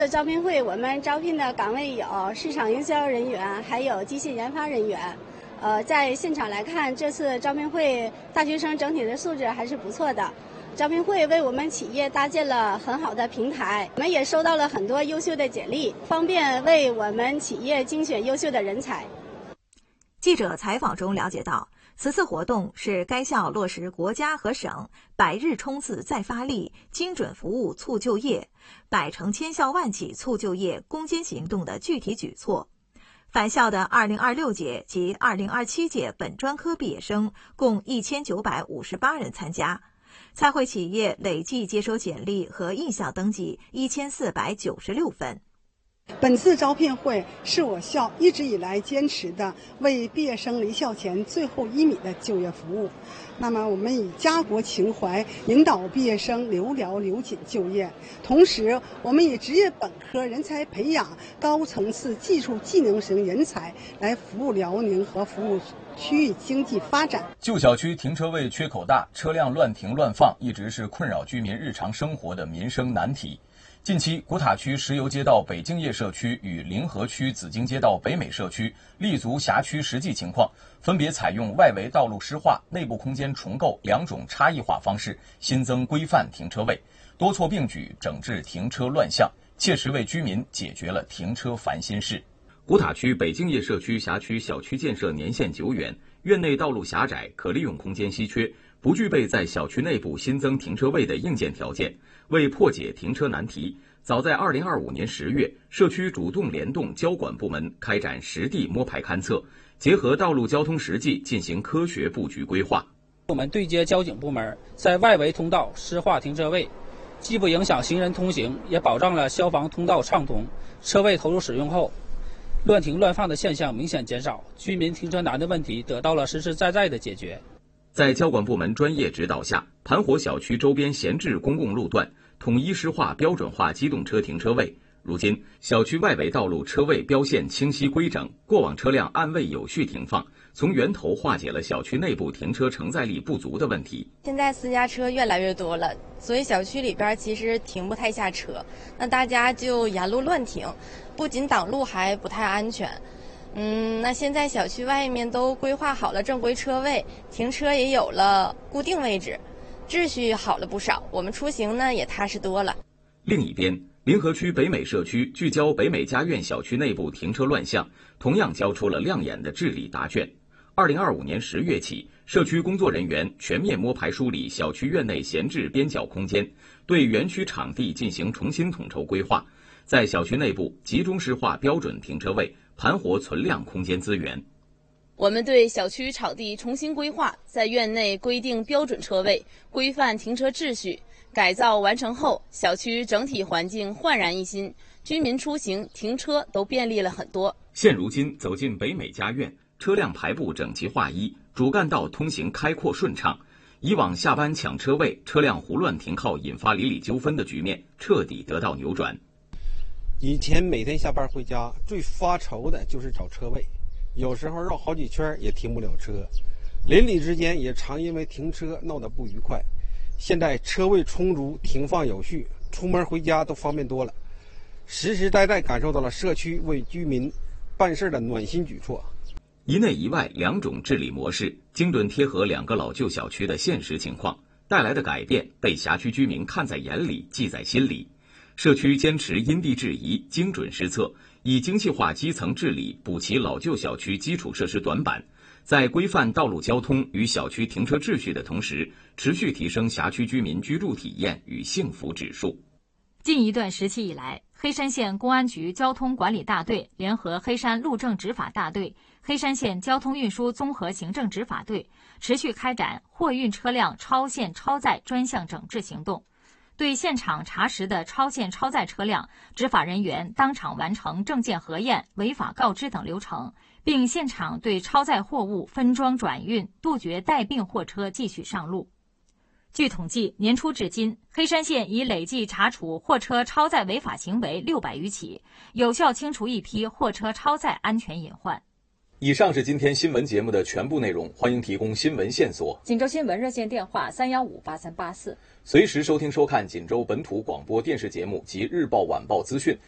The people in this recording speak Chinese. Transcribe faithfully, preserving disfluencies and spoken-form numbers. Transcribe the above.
招聘会我们招聘的岗位有市场营销人员，还有机械研发人员。呃，在现场来看，这次招聘会大学生整体的素质还是不错的。招聘会为我们企业搭建了很好的平台，我们也收到了很多优秀的简历，方便为我们企业精选优秀的人才。 记者采访中了解到，此次活动是该校落实国家和省百日冲刺再发力、精准服务促就业、百城千校万企促就业攻坚行动的具体举措。返校的二零二六届及二零二七届本专科毕业生共一千九百五十八人参加，参会企业累计接收简历和意向登记一千四百九十六份。 本次招聘会是我校一直以来坚持的为毕业生离校前最后一米的就业服务。那么我们以家国情怀引导毕业生留寮留紧就业，同时我们以职业本科人才培养高层次技术技能型人才来服务辽宁和服务区域经济发展。 旧小区停车位缺口大，车辆乱停乱放一直是困扰居民日常生活的民生难题。近期，古塔区石油街道北京业社区与临河区紫荆街道北美社区立足辖区实际情况，分别采用外围道路湿化、内部空间重构两种差异化方式，新增规范停车位，多措并举整治停车乱象，切实为居民解决了停车烦心事。古塔区北京业社区辖区小区建设年限久远，院内道路狭窄，可利用空间稀缺，不具备在小区内部新增停车位的硬件条件。为破解停车难题，早在二零二五年十月，社区主动联动交管部门开展实地摸排勘测，结合道路交通实际进行科学布局规划。 我们对接交警部门，在外围通道施划停车位，既不影响行人通行，也保障了消防通道畅通。车位投入使用后，乱停乱放的现象明显减少，居民停车难的问题得到了实实在在的解决。 在交管部门专业指导下，盘活小区周边闲置公共路段统一施划标准化机动车停车位。如今，小区外围道路车位标线清晰规整，过往车辆按位有序停放，从源头化解了小区内部停车承载力不足的问题。 现在私家车越来越多了，所以小区里边其实停不太下车，那大家就沿路乱停，不仅挡路还不太安全。嗯，那现在小区外面都规划好了正规车位，停车也有了固定位置，秩序好了不少，我们出行呢也踏实多了。 另一边，临河区北美社区聚焦北美家苑小区内部停车乱象，同样交出了亮眼的治理答卷。二零二五年十月起，社区工作人员全面摸排梳理小区院内闲置边角空间，对园区场地进行重新统筹规划，在小区内部集中施划标准停车位，盘活存量空间资源。 我们对小区场地重新规划，在院内规定标准车位，规范停车秩序。改造完成后，小区整体环境焕然一新，居民出行、停车都便利了很多。 现如今走进北美家苑，车辆排布整齐划一，主干道通行开阔顺畅。以往下班抢车位、车辆胡乱停靠引发邻里纠纷的局面彻底得到扭转。 以前每天下班回家最发愁的就是找车位，有时候绕好几圈也停不了车，邻里之间也常因为停车闹得不愉快。现在车位充足，停放有序，出门回家都方便多了，实实在在感受到了社区为居民办事的暖心举措。 一内一外两种治理模式，精准贴合两个老旧小区的现实情况，带来的改变被辖区居民看在眼里，记在心里。社区坚持因地制宜、精准施策，以精细化基层治理补齐老旧小区基础设施短板，在规范道路交通与小区停车秩序的同时，持续提升辖区居民居住体验与幸福指数。 近一段时期以来，黑山县公安局交通管理大队联合黑山路政执法大队、黑山县交通运输综合行政执法队，持续开展货运车辆超限超载专项整治行动。对现场查实的超限超载车辆，执法人员当场完成证件核验、违法告知等流程，并现场对超载货物分装转运，杜绝带病货车继续上路。据统计，年初至今，黑山县已累计查处货车超载违法行为六百余起，有效清除一批货车超载安全隐患。 以上是今天新闻节目的全部内容，欢迎提供新闻线索。 锦州新闻热线电话三幺五八三八四。 随时收听收看锦州本土广播电视节目及日报晚报资讯，